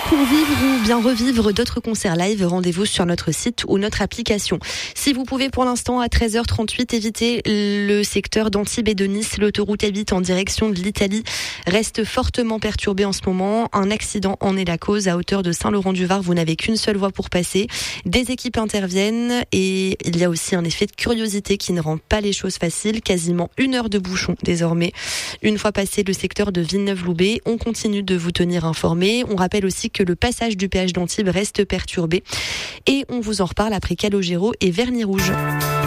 Pour vivre ou bien revivre d'autres concerts live, rendez-vous sur notre site ou notre application. Si vous pouvez pour l'instant à 13h38 éviter le secteur d'Antibes et de Nice, l'autoroute A8 en direction de l'Italie reste fortement perturbée en ce moment. Un accident en est la cause à hauteur de Saint-Laurent-du-Var. Vous n'avez qu'une seule voie pour passer. Des équipes interviennent et il y a aussi un effet de curiosité qui ne rend pas les choses faciles. Quasiment 1 heure de bouchon désormais. Une fois passé le secteur de Villeneuve-Loubet, on continue de vous tenir informé. On rappelle aussi que le passage du péage d'Antibes reste perturbé et on vous en reparle après Calogero et Vernis Rouge.